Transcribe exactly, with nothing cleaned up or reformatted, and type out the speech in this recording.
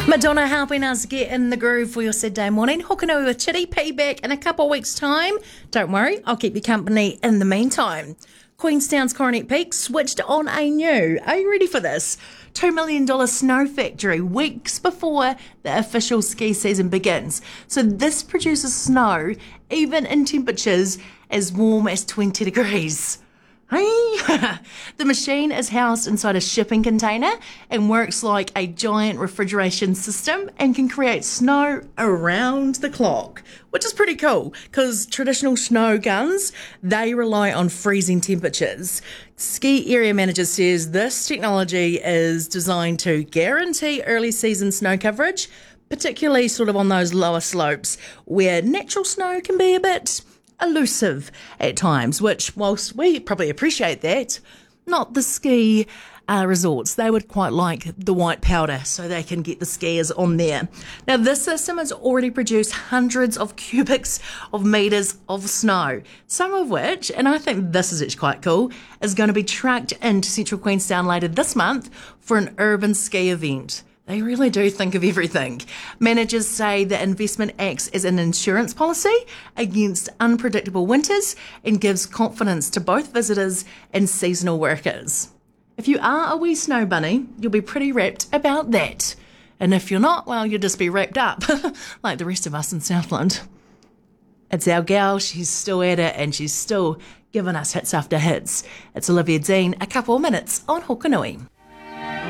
Madonna helping us get in the groove for your Saturday morning. Hokanui with Chitty P back in a couple of weeks' time. Don't worry, I'll keep you company in the meantime. Queenstown's Coronet Peak switched on a new, are you ready for this? two million dollars snow factory weeks before the official ski season begins. So this produces snow even in temperatures as warm as twenty degrees. Hey. The machine is housed inside a shipping container and works like a giant refrigeration system and can create snow around the clock, which is pretty cool because traditional snow guns, they rely on freezing temperatures. Ski area manager says this technology is designed to guarantee early season snow coverage, particularly sort of on those lower slopes where natural snow can be a bit elusive at times, which, whilst we probably appreciate that, not the ski uh, resorts. They would quite like the white powder so they can get the skiers on there. Now, this system has already produced hundreds of cubics of metres of snow, some of which, and I think this is actually quite cool, is going to be trucked into central Queenstown later this month for an urban ski event. They really do think of everything. Managers say the investment acts as an insurance policy against unpredictable winters and gives confidence to both visitors and seasonal workers. If you are a wee snow bunny, you'll be pretty rapt about that. And if you're not, well, you'll just be wrapped up, like the rest of us in Southland. It's our gal, she's still at it, and she's still giving us hits after hits. It's Olivia Dean, a couple of minutes on Hokanui.